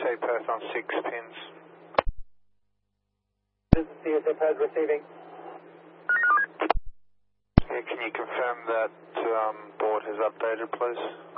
CSA Perth on 6 pins. This is CSA Perth receiving. Yeah, can you confirm that board has updated, please?